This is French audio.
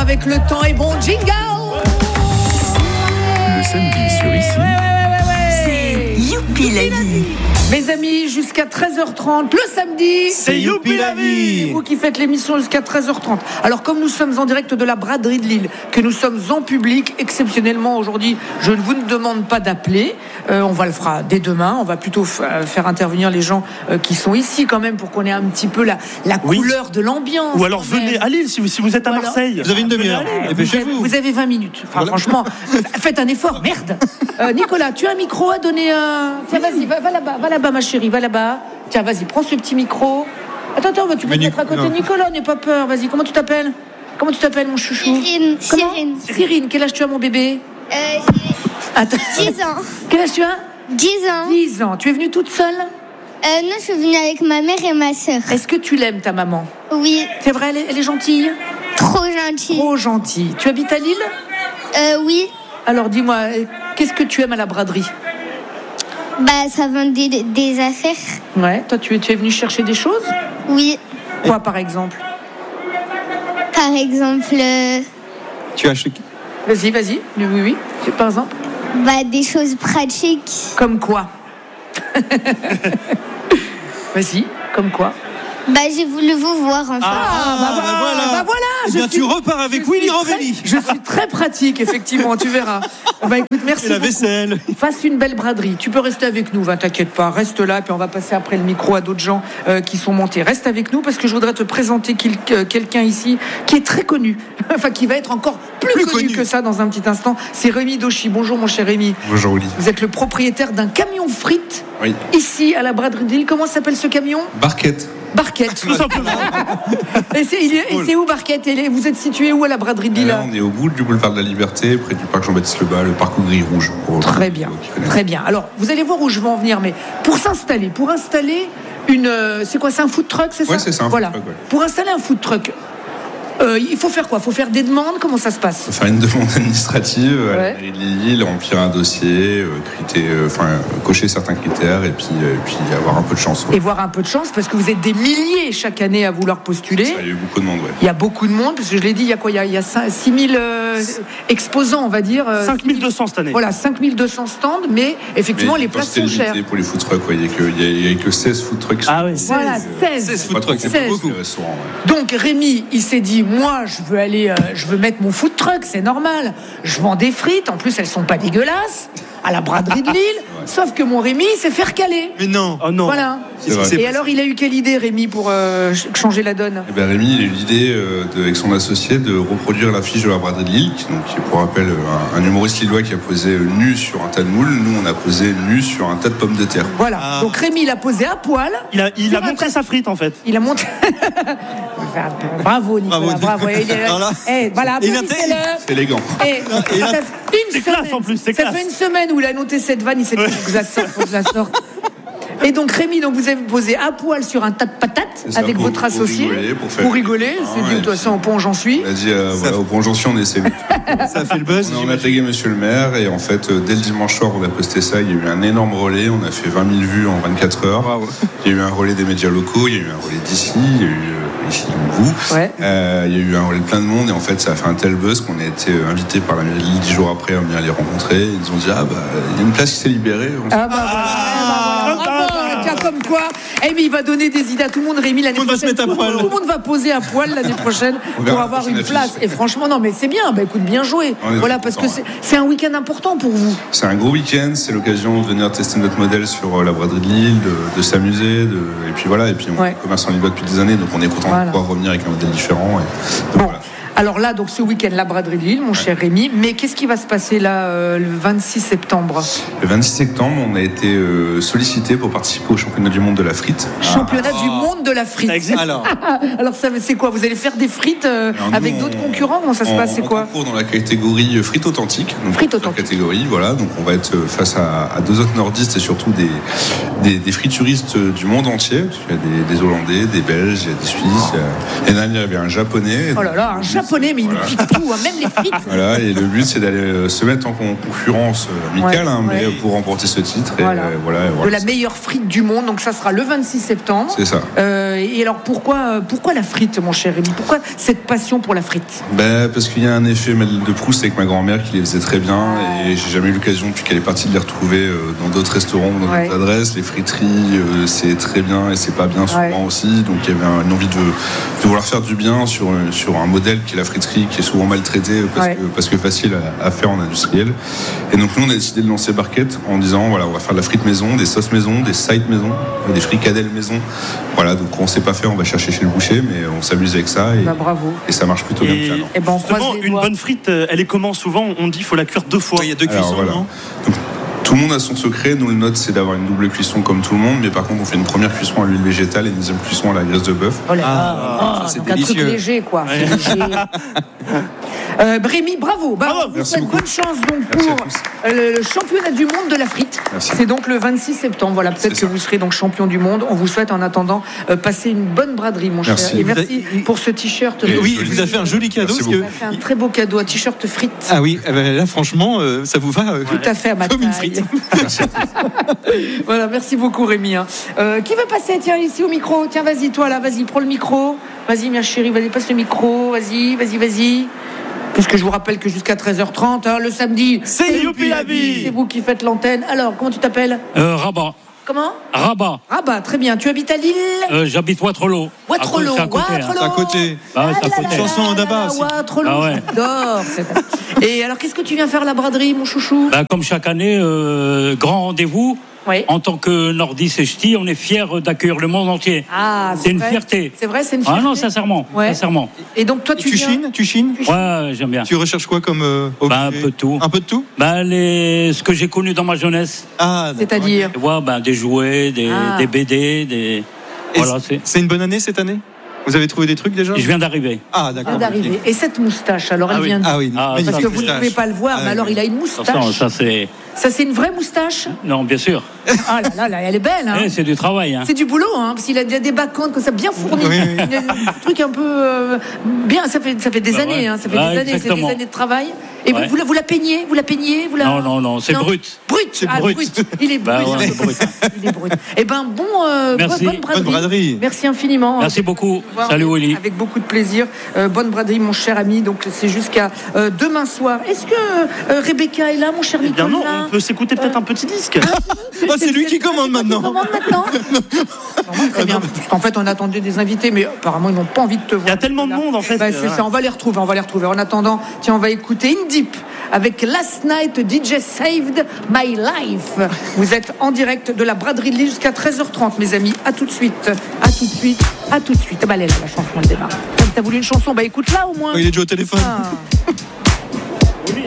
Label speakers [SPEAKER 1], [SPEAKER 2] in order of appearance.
[SPEAKER 1] avec le temps est bon, jingle.
[SPEAKER 2] Le samedi sur ici.
[SPEAKER 3] C'est Youpi la vie.
[SPEAKER 1] Mes amis, jusqu'à 13h30, le samedi,
[SPEAKER 4] c'est Youpi la vie.
[SPEAKER 1] C'est vous qui faites l'émission jusqu'à 13h30. Alors, comme nous sommes en direct de la braderie de Lille, que nous sommes en public, exceptionnellement aujourd'hui, je ne vous demande pas d'appeler. On va le faire dès demain. On va plutôt faire intervenir les gens qui sont ici quand même pour qu'on ait un petit peu la couleur de l'ambiance.
[SPEAKER 4] Ou alors venez à Lille si vous êtes à Marseille.
[SPEAKER 5] Vous avez une demi-heure.
[SPEAKER 1] Vous avez 20 minutes. Enfin, voilà. Franchement, faites un effort. Merde. Nicolas, tu as un micro à donner Tiens, vas-y, va là-bas, ma chérie, va là-bas. Tiens, vas-y, prends ce petit micro. Attends, tu peux te mettre à côté de Nicolas, n'aie pas peur. Vas-y, comment tu t'appelles, mon chouchou? Cyrine, quel âge tu as, mon bébé?
[SPEAKER 6] 10 ans.
[SPEAKER 1] Quel âge tu as?
[SPEAKER 6] 10 ans.
[SPEAKER 1] 10 ans. Tu es venue toute seule?
[SPEAKER 6] Non, je suis venue avec ma mère et ma sœur.
[SPEAKER 1] Est-ce que tu l'aimes, ta maman?
[SPEAKER 6] Oui.
[SPEAKER 1] C'est vrai, elle est gentille?
[SPEAKER 6] Trop gentille.
[SPEAKER 1] Trop gentille. Tu habites à Lille?
[SPEAKER 6] Oui.
[SPEAKER 1] Alors, dis-moi, qu'est-ce que tu aimes à la braderie?
[SPEAKER 6] Ça vend des affaires.
[SPEAKER 1] Ouais, toi, tu es venu chercher des choses?
[SPEAKER 6] Oui.
[SPEAKER 1] Quoi, par exemple?
[SPEAKER 6] Par exemple...
[SPEAKER 5] Tu as acheté...
[SPEAKER 1] Vas-y. Oui. Par exemple?
[SPEAKER 6] Des choses pratiques.
[SPEAKER 1] Comme quoi? Vas-y, comme quoi?
[SPEAKER 6] J'ai voulu vous voir enfin.
[SPEAKER 1] Voilà.
[SPEAKER 5] Tu repars avec Willy Rovelli.
[SPEAKER 1] Je suis très pratique, effectivement, tu verras. Écoute, merci.
[SPEAKER 5] Et la vaisselle.
[SPEAKER 1] Fasse une belle braderie. Tu peux rester avec nous, t'inquiète pas. Reste là, puis on va passer après le micro à d'autres gens qui sont montés. Reste avec nous parce que je voudrais te présenter quelqu'un ici qui est très connu. Enfin, qui va être encore plus connu que ça dans un petit instant. C'est Rémi Dauchy. Bonjour, mon cher Rémi.
[SPEAKER 2] Bonjour, Willy.
[SPEAKER 1] Vous êtes le propriétaire d'un camion frites.
[SPEAKER 2] Oui.
[SPEAKER 1] Ici, à la braderie de Lille. Comment s'appelle ce camion?
[SPEAKER 2] Barquette.
[SPEAKER 1] Tout simplement. Et c'est où Barquette? Vous êtes situé où à la braderie de Lille?
[SPEAKER 2] On est au bout du boulevard de la Liberté, près du parc Jean-Baptiste Lebas, le parc au gris rouge.
[SPEAKER 1] Très bien. Alors, vous allez voir où je veux en venir, mais pour installer une... c'est quoi, c'est un food truck, c'est ça?
[SPEAKER 2] Oui, c'est ça, un food truck, ouais.
[SPEAKER 1] Pour installer un food truck, il faut faire quoi? Il faut faire des demandes? Comment ça se passe?
[SPEAKER 2] Il faut faire une demande administrative à la mairie de Lille, remplir un dossier, cocher certains critères et puis avoir un peu de chance. Ouais.
[SPEAKER 1] Et voir un peu de chance, parce que vous êtes des milliers chaque année à vouloir postuler.
[SPEAKER 2] Il y a eu beaucoup de monde, ouais.
[SPEAKER 1] Il y a beaucoup de monde, parce que je l'ai dit, il y a quoi? Il y a 6000 exposants, on va dire.
[SPEAKER 4] 5200 cette année.
[SPEAKER 1] Voilà, 5200 stands, mais effectivement, les places sont chères.
[SPEAKER 2] Pour les food trucks, il n'y a que 16 food trucks.
[SPEAKER 4] Ah oui,
[SPEAKER 1] 16. Voilà, 16
[SPEAKER 2] food trucks, c'est pas beaucoup.
[SPEAKER 1] Donc Rémi, il s'est dit, moi, je veux mettre mon food truck, c'est normal. Je vends des frites, en plus, elles sont pas dégueulasses, à la braderie de Lille. Sauf que mon Rémi, il s'est fait recaler.
[SPEAKER 5] Mais non.
[SPEAKER 4] Oh non.
[SPEAKER 1] Voilà. Et alors, il a eu quelle idée, Rémi, pour changer la donne?
[SPEAKER 2] Rémi, il a eu l'idée, avec son associé, de reproduire l'affiche de la braderie de Lille, qui est, pour rappel, un humoriste lillois qui a posé nu sur un tas de moules. Nous, on a posé nu sur un tas de pommes de terre.
[SPEAKER 1] Voilà. Donc Rémi, il a posé à poil.
[SPEAKER 4] Il a montré sa frite, en fait.
[SPEAKER 1] Il a montré... Bravo, Nicolas. Bravo. Voilà, applaudissez-le.
[SPEAKER 2] C'est élégant.
[SPEAKER 4] C'est classe, en plus.
[SPEAKER 1] Ça fait une semaine où il a noté cette vanne, il s'est dit, faut que je la sorte. Et donc Rémi, vous avez posé à poil sur un tas de patates avec votre associé pour rigoler. C'est dit, de toute façon, au pont j'en suis.
[SPEAKER 2] On a dit, au pont j'en suis, on essaie.
[SPEAKER 5] Ça fait le buzz.
[SPEAKER 2] On a tagué monsieur le maire et en fait, dès le dimanche soir, on a posté ça. Il y a eu un énorme relais. On a fait 20 000 vues en 24 heures. Wow. Il y a eu un relais des médias locaux, il y a eu un relais d'ici, il y a eu ici vous. Ouais. Il y a eu un relais de plein de monde et en fait, ça a fait un tel buzz qu'on a été invité par la mairie de Lille 10 jours après à venir les rencontrer. Ils nous ont dit, il y a une place qui s'est libérée.
[SPEAKER 1] Comme quoi, il va donner des idées à tout le monde. Rémi, l'année prochaine, tout le monde va poser à poil l'année prochaine pour avoir une place. Et franchement, non, mais c'est bien. Écoute, bien joué. Voilà, parce que c'est un week-end important pour vous.
[SPEAKER 2] C'est un gros week-end. C'est l'occasion de venir tester notre modèle sur la braderie de Lille, de s'amuser, et puis voilà. Et puis on commerce en Lillois depuis des années, donc on est content de pouvoir revenir avec un modèle différent. Voilà.
[SPEAKER 1] Alors là, donc ce week-end, la braderie de Lille, mon cher Rémi. Mais qu'est-ce qui va se passer là, le 26 septembre?
[SPEAKER 2] Le 26 septembre, on a été sollicité pour participer au championnat du monde de la frite.
[SPEAKER 1] Championnat du monde de la frite.
[SPEAKER 5] Alors
[SPEAKER 1] ça, c'est quoi? Vous allez faire des frites avec d'autres concurrents? Comment ça se passe? C'est quoi?
[SPEAKER 2] On concourt dans la catégorie frites authentiques. Frites authentiques. Catégorie, voilà. Donc on va être face à deux autres nordistes et surtout des frituristes du monde entier. Il y a des Hollandais, des Belges, il y a des Suisses. Et là, il y avait un Japonais.
[SPEAKER 1] Oh là là, un Japonais. japonais, mais ils nous piquent tout, même les frites.
[SPEAKER 2] Voilà, et le but, c'est d'aller se mettre en concurrence amicale, mais pour remporter ce titre.
[SPEAKER 1] Voilà. De la meilleure frite du monde, donc ça sera le 26 septembre.
[SPEAKER 2] C'est ça.
[SPEAKER 1] Et alors, pourquoi la frite, mon cher Rémi ? Pourquoi cette passion pour la frite ?
[SPEAKER 2] Parce qu'il y a un effet de Proust avec ma grand-mère qui les faisait très bien, et j'ai jamais eu l'occasion, depuis qu'elle est partie, de les retrouver dans d'autres restaurants, dans d'autres adresses. Les friteries, c'est très bien et c'est pas bien souvent aussi, donc il y avait une envie de vouloir faire du bien sur un modèle qui est la friterie, qui est souvent maltraité parce que facile à faire en industriel. Et donc nous, on a décidé de lancer Barquette en disant, voilà, on va faire de la frite maison, des sauces maison, des sides maison, des fricadelles maison. Voilà, donc on sait pas faire, on va chercher chez le boucher, mais on s'amuse avec ça et ça marche plutôt bien.
[SPEAKER 4] Et justement, une bonne frite, elle est comment? Souvent, on dit qu'il faut la cuire 2 fois. Il y a 2 cuissons, non?
[SPEAKER 2] Tout le monde a son secret. Nous, le nôtre, c'est d'avoir une double cuisson comme tout le monde, mais par contre, on fait une première cuisson à l'huile végétale et une deuxième cuisson à la graisse de bœuf.
[SPEAKER 1] Oh là là, c'est donc un truc léger, quoi. C'est léger. Rémi, bravo. Vous souhaite bonne chance donc pour le championnat du monde de la frite.
[SPEAKER 2] Merci.
[SPEAKER 1] C'est donc le 26 septembre. Voilà, peut-être que vous serez donc champion du monde. On vous souhaite en attendant passer une bonne braderie, mon cher. Et merci pour ce t-shirt.
[SPEAKER 5] Oui, il vous a fait un joli cadeau.
[SPEAKER 1] Il a fait un très beau cadeau, un t-shirt frite.
[SPEAKER 5] Ah oui, là franchement, ça vous va
[SPEAKER 1] tout à fait à ma
[SPEAKER 5] comme
[SPEAKER 1] taille.
[SPEAKER 5] une frite.
[SPEAKER 1] Voilà, merci beaucoup Rémi. Qui veut passer, tiens, ici au micro? Tiens, vas-y, toi là, vas-y, prends le micro. Vas-y, ma chérie, vas-y, passe le micro. Vas-y. Puisque je vous rappelle que jusqu'à 13h30, le samedi,
[SPEAKER 4] c'est Youpi la vie.
[SPEAKER 1] C'est vous qui faites l'antenne. Alors, comment tu t'appelles?
[SPEAKER 7] Rabat.
[SPEAKER 1] Comment?
[SPEAKER 7] Rabat,
[SPEAKER 1] très bien. Tu habites à Lille?
[SPEAKER 7] J'habite Waterloo.
[SPEAKER 1] Waterloo.
[SPEAKER 5] À côté. Chanson en Daba aussi.
[SPEAKER 1] Waterloo, j'adore. Et alors, qu'est-ce que tu viens faire à la braderie, mon chouchou?
[SPEAKER 7] Comme chaque année, grand rendez-vous. Oui. En tant que nordiste et ch'ti, on est fiers d'accueillir le monde entier. C'est une fierté.
[SPEAKER 1] C'est vrai, c'est une fierté.
[SPEAKER 7] Ah non, sincèrement.
[SPEAKER 1] Et donc toi, tu
[SPEAKER 5] chines?
[SPEAKER 7] Ouais, j'aime bien.
[SPEAKER 5] Tu recherches quoi comme objet?
[SPEAKER 7] Un peu de tout.
[SPEAKER 5] Un peu de tout?
[SPEAKER 7] Ce que j'ai connu dans ma jeunesse.
[SPEAKER 1] C'est-à-dire?
[SPEAKER 7] Des jouets, des BD, des. Voilà,
[SPEAKER 5] c'est une bonne année cette année? Vous avez trouvé des trucs déjà?
[SPEAKER 7] Je viens d'arriver.
[SPEAKER 5] D'accord.
[SPEAKER 1] Et cette moustache, alors elle vient
[SPEAKER 5] oui.
[SPEAKER 1] Parce que vous ne pouvez pas le voir, mais alors il a une moustache.
[SPEAKER 7] Attention,
[SPEAKER 1] ça c'est une vraie moustache?
[SPEAKER 7] Non, bien sûr.
[SPEAKER 1] Ah là, elle est belle.
[SPEAKER 7] C'est du travail.
[SPEAKER 1] C'est du boulot, parce qu'il a des backhands comme ça bien fournis. Un truc un peu bien. Ça fait des années. Ça fait des années. C'est des années de travail. Et vous la peignez?
[SPEAKER 7] Non, c'est brut.
[SPEAKER 1] Brut. Il est brut. Il est brut. Eh ben bonne braderie. Merci infiniment.
[SPEAKER 7] Merci beaucoup. Salut Willy.
[SPEAKER 1] Avec beaucoup de plaisir. Bonne braderie, mon cher ami. Donc c'est jusqu'à demain soir. Est-ce que Rebecca est là, mon cher Nicolas?
[SPEAKER 4] Non, on peut s'écouter peut-être un petit disque.
[SPEAKER 5] C'est lui qui commande maintenant.
[SPEAKER 1] Très bien. Parce qu'en fait, on attendait des invités, mais apparemment, ils n'ont pas envie de te voir.
[SPEAKER 4] Il y a tellement de monde, en fait.
[SPEAKER 1] C'est ça, on va les retrouver. En attendant, tiens, on va écouter In Deep avec Last Night DJ Saved My Life. Vous êtes en direct de la braderie de Lille jusqu'à 13h30, mes amis. À tout de suite. Elle est là, la chanson, elle démarre. Comme t'as voulu une chanson, écoute-la au moins.
[SPEAKER 5] Il est déjà au téléphone.